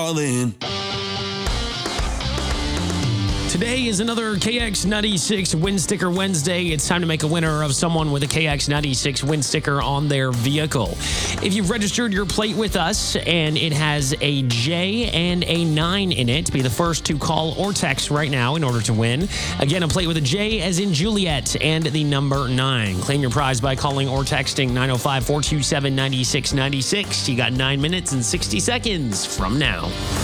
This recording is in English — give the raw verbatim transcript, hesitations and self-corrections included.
All in. Today is another K X ninety-six Win Sticker Wednesday. It's time to make a winner of someone with a K X ninety-six Win Sticker on their vehicle. If you've registered your plate with us and it has a J and a nine in it, be the first to call or text right now in order to win. Again, a plate with a J as in Juliet and the number nine. Claim your prize by calling or texting nine oh five, four two seven, nine six nine six. You got nine minutes and sixty seconds from now.